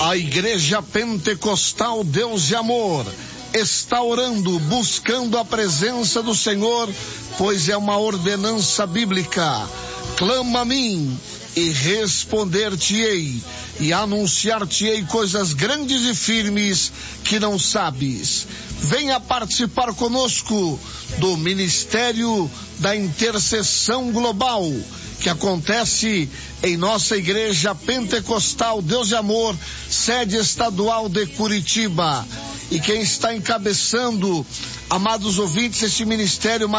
A Igreja Pentecostal Deus de Amor está orando, buscando a presença do Senhor, pois é uma ordenança bíblica. Clama a mim e responder-te-ei, e anunciar-te-ei coisas grandes e firmes que não sabes. Venha participar conosco do Ministério da Intercessão Global, que acontece em nossa Igreja Pentecostal Deus de Amor, sede estadual de Curitiba. E quem está encabeçando, amados ouvintes, este ministério